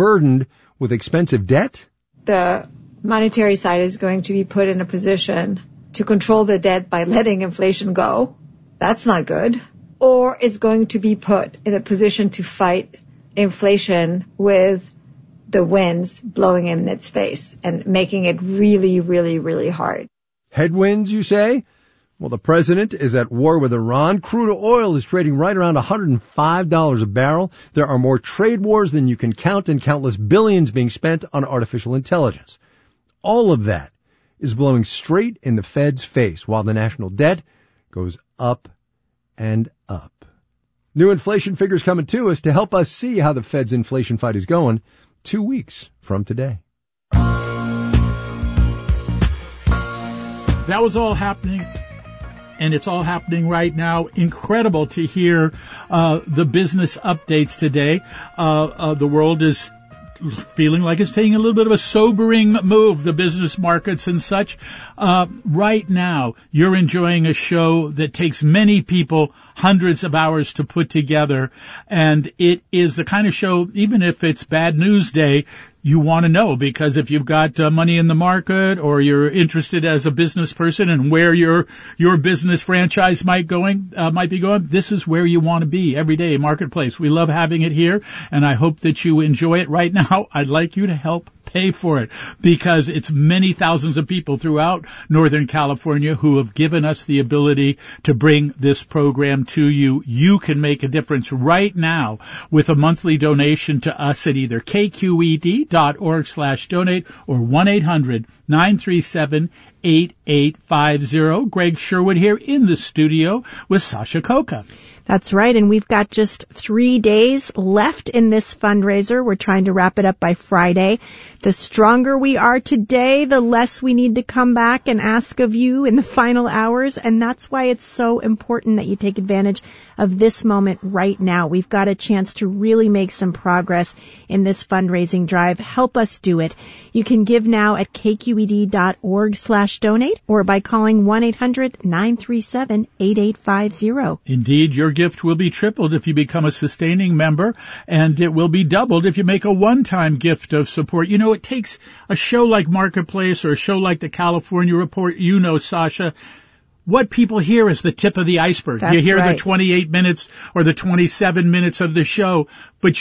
burdened with expensive debt? The monetary side is going to be put in a position to control the debt by letting inflation go. That's not good. Or it's going to be put in a position to fight inflation with the winds blowing in its face and making it really, really, really hard. Headwinds, you say? Well, the president is at war with Iran. Crude oil is trading right around $105 a barrel. There are more trade wars than you can count and countless billions being spent on artificial intelligence. All of that is blowing straight in the Fed's face while the national debt goes up and up. New inflation figures coming to us to help us see how the Fed's inflation fight is going 2 weeks from today. That was all happening, and it's all happening right now. Incredible to hear the business updates today. The world is feeling like it's taking a little bit of a sobering move, the business markets and such. Right now, you're enjoying a show that takes many people hundreds of hours to put together, and it is the kind of show, even if it's bad news day, you want to know, because if you've got money in the market or you're interested as a business person and where your business franchise might be going, this is where you want to be every day, Marketplace. We love having it here, and I hope that you enjoy it. Right now, I'd like you to help pay for it, because it's many thousands of people throughout Northern California who have given us the ability to bring this program to you. You can make a difference right now with a monthly donation to us at either kqed.org/donate or 1-800-937-8850. Greg Sherwood here in the studio with Sasha Khokha. That's right, and we've got just 3 days left in this fundraiser. We're trying to wrap it up by Friday. The stronger we are today, the less we need to come back and ask of you in the final hours, and that's why it's so important that you take advantage of this moment right now. We've got a chance to really make some progress in this fundraising drive. Help us do it. You can give now at kqed.org/donate or by calling 1-800-937-8850. Indeed, your gift will be tripled if you become a sustaining member, and it will be doubled if you make a one-time gift of support. You know, it takes a show like Marketplace or a show like the California Report, Sasha, what people hear is the tip of the iceberg. That's you hear right. The 28 minutes or the 27 minutes of the show, but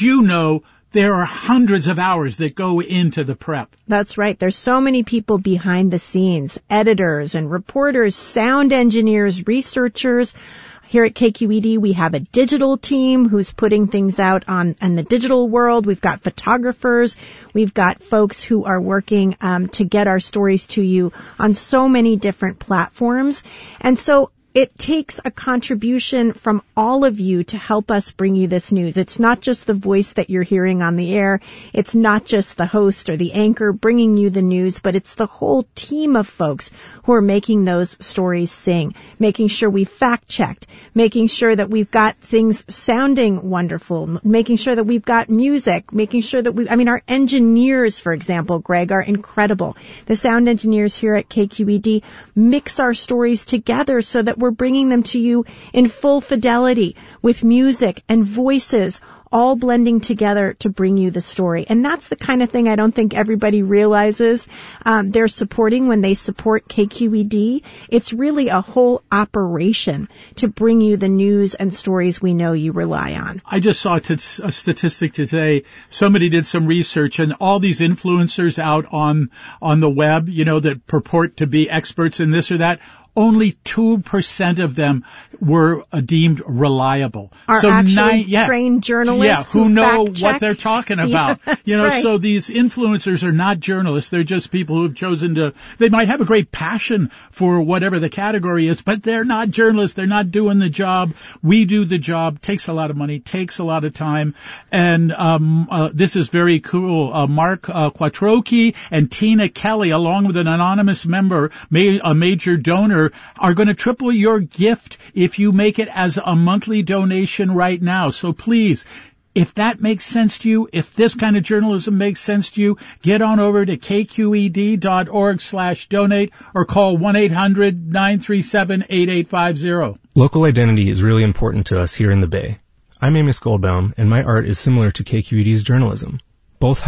there are hundreds of hours that go into the prep. That's right. There's so many people behind the scenes, editors and reporters, sound engineers, researchers. Here at KQED, we have a digital team who's putting things out in the digital world. We've got photographers. We've got folks who are working to get our stories to you on so many different platforms. And so it takes a contribution from all of you to help us bring you this news. It's not just the voice that you're hearing on the air. It's not just the host or the anchor bringing you the news, but it's the whole team of folks who are making those stories sing, making sure we fact-checked, making sure that we've got things sounding wonderful, making sure that we've got music, making sure that our engineers, for example, Greg, are incredible. The sound engineers here at KQED mix our stories together so that we're bringing them to you in full fidelity with music and voices all blending together to bring you the story. And that's the kind of thing I don't think everybody realizes they're supporting when they support KQED. It's really a whole operation to bring you the news and stories we know you rely on. I just saw a statistic today. Somebody did some research, and all these influencers out on the web, that purport to be experts in this or that, only 2% of them were deemed reliable. Are actually trained journalists who know what they're talking about. Right. So these influencers are not journalists. They're just people who have chosen they might have a great passion for whatever the category is, but they're not journalists. They're not doing the job. We do the job. Takes a lot of money, takes a lot of time. And this is very cool. Mark Quattrochi and Tina Kelly, along with an anonymous member, a major donor, are going to triple your gift if you make it as a monthly donation right now. So please, if that makes sense to you, if this kind of journalism makes sense to you, get on over to kqed.org/donate or call 1-800-937-8850. Local identity is really important to us here in the Bay. I'm Amos Goldbaum, and my art is similar to KQED's journalism. Both